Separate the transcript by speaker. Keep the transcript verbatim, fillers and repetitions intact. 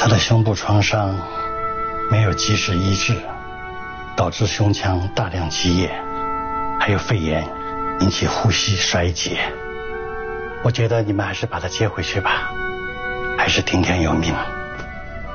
Speaker 1: 他的胸部创伤没有及时医治，导致胸腔大量积液，还有肺炎，引起呼吸衰竭。我觉得你们还是把他接回去吧，还是听天由命。